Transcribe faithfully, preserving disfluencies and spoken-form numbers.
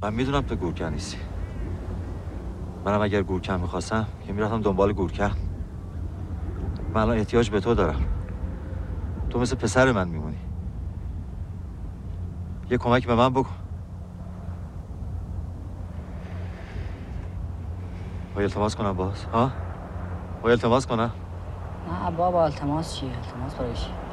من میدونم تو گورکن نیستی. منم اگر گورکن میخواستم که میرفتم دنبال گورکن. من الان احتیاج به تو دارم. تو مثل پسر من میمونی. یه کمک به من بکن. باید التماس کنم باز ها؟ باید التماس کنم؟ نه بابا التماس چیه؟ التماس برای چی؟